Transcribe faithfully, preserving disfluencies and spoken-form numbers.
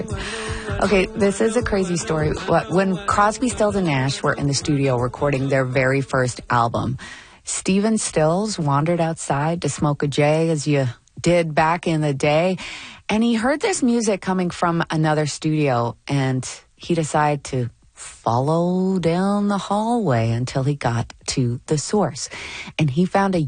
Okay, this is a crazy story. When Crosby, Stills, and Nash were in the studio recording their very first album, Stephen Stills wandered outside to smoke a J, as you did back in the day, and he heard this music coming from another studio, and he decided to follow down the hallway until he got to the source. And he found a